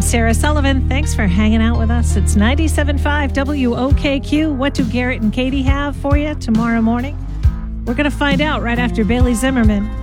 Sarah Sullivan. Thanks for hanging out with us. It's 97.5 WOKQ. What do Garrett and Katie have for you tomorrow morning? We're going to find out right after Bailey Zimmerman.